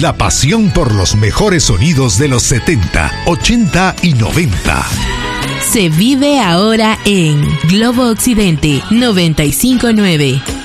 La pasión por los mejores sonidos de los 70, 80 y 90. Se vive ahora en Globo Occidente 95.9.